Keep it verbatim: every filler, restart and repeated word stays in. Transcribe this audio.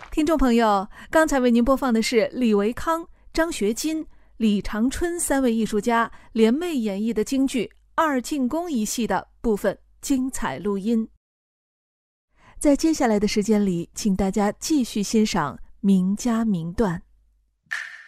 听众朋友，刚才为您播放的是李维康、张学金、李长春三位艺术家联袂演绎的京剧《二进宫》一戏的部分精彩录音。在接下来的时间里，请大家继续欣赏名家名段。